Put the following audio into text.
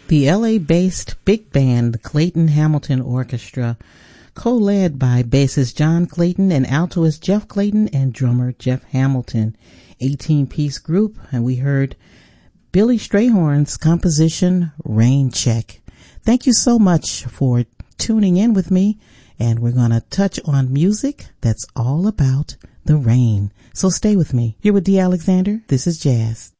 The LA-based big band, the Clayton Hamilton Orchestra, co-led by bassist John Clayton and altoist Jeff Clayton and drummer Jeff Hamilton, 18-piece group, and we heard Billy Strayhorn's composition, Rain Check. Thank you so much for tuning in with me, and we're going to touch on music that's all about the rain. So stay with me. You're with Dee Alexander. This is Jazz.